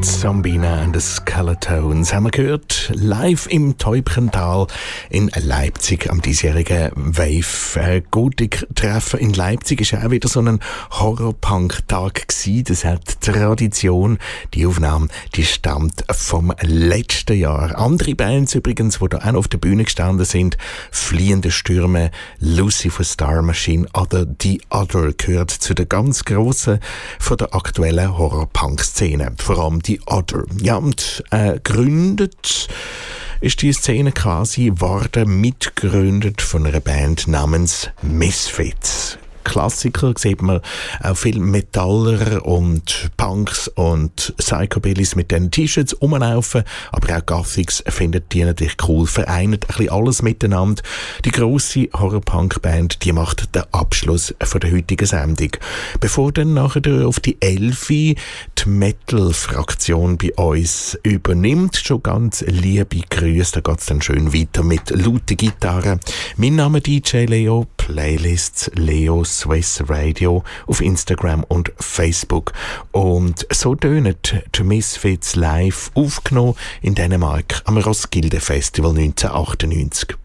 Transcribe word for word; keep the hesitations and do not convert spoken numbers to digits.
Zombina and the Skeletones haben wir gehört, live im Täubchental in Leipzig am diesjährigen Wave-Gotik-Treffen in Leipzig. Ist ja auch wieder so ein Horror-Punk-Tag gewesen. Das hat Tradition. Die Aufnahme, die stammt vom letzten Jahr. Andere Bands übrigens, die da auch noch auf der Bühne gestanden sind, Fliehende Stürme, Lucifer Star Machine oder The Other, gehört zu den ganz grossen von der aktuellen Horror-Punk-Szene. Vor allem die Other. Ja, und äh, gegründet ist die Szene quasi worden, mitgegründet von einer Band namens Misfits. Klassiker sieht man auch viel Metaller und Punks und Psychobillys mit diesen T-Shirts rumlaufen, aber auch Gothics findet die natürlich cool, vereint ein bisschen alles miteinander. Die grosse Horror-Punk-Band, die macht den Abschluss von der heutigen Sendung. Bevor dann nachher auf die Elfi die Metal-Fraktion bei uns übernimmt, schon ganz liebe Grüße, da geht's dann schön weiter mit lauten Gitarren. Mein Name D J Leo, Playlists Leo Swiss Radio auf Instagram und Facebook. Und so tönen die Misfits live aufgenommen in Dänemark am Roskilde Festival neunzehnhundertachtundneunzig.